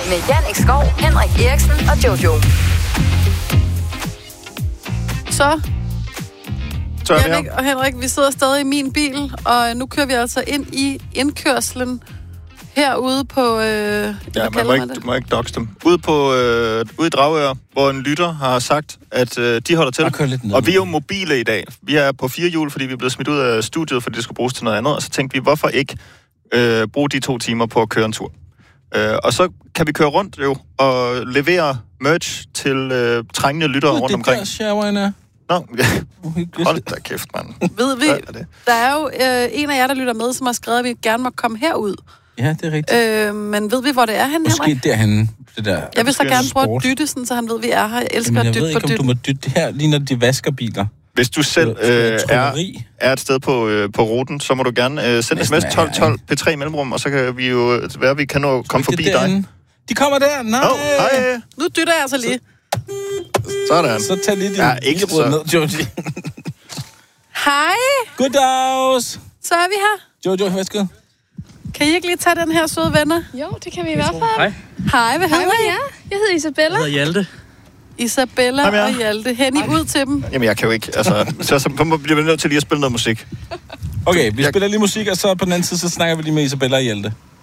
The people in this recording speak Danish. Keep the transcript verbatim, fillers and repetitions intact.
med Jan Skov, Henrik Eriksen og Jojo. Så, Så er vi Jannik her. og Henrik, vi sidder stadig i min bil, og nu kører vi altså ind i indkørslen herude på... Øh, Ja, hvad man må ikke, det? må ikke doxe dem. Ude, på, øh, ude i Dragør, hvor en lytter har sagt, at øh, de holder til. Og vi er jo mobile i dag. Vi er på fire hjul, fordi vi er blevet smidt ud af studiet, fordi det skulle bruges til noget andet. Og så tænkte vi, hvorfor ikke øh, bruge de to timer på at køre en tur? Øh, og så kan vi køre rundt jo, og levere merch til øh, trængende lyttere rundt omkring. Det er der, Nå, hold da kæft, mand. Ved vi, der er jo øh, en af jer, der lytter med, som har skrevet, at vi gerne må komme herud. Ja, det er rigtigt. Øh, men ved vi, hvor det er henne, Måske Henrik? derhenne. Det der Jeg vil så gerne prøve sport. at dytte, sådan, så han ved, at vi er her. Jeg elsker Jamen, jeg at dytte ved på ikke, om dytte. du må dytte det her, lige når de vasker biler. Hvis du selv øh, er, er et sted på, øh, på ruten, så må du gerne øh, sende sms tolv tolv P tre mellemrum, og så kan vi jo være, at vi kan nå komme forbi dig. De kommer der. Nej. Oh, hej. Nu dytter jeg altså lige. Sådan. Så tag lige din ja, ikke lillebrød så. ned, Joji. Hej. Goddags. Så er vi her. Jojo, værsgo. Kan I ikke lige tage den her søde venner? Jo, det kan vi i hvert fald. Hej. Hej, hvad hedder Hej, I? ja. Jeg hedder Isabella. Jeg hedder Hjalte. Isabella Hej med jer. og Hjalte. Hen I ud til dem. Jamen, jeg kan jo ikke, altså, så, så bliver vi nødt til lige at spille noget musik. Okay, vi spiller lige musik, og så på den anden side, så snakker vi lige med Isabella og Hjalte.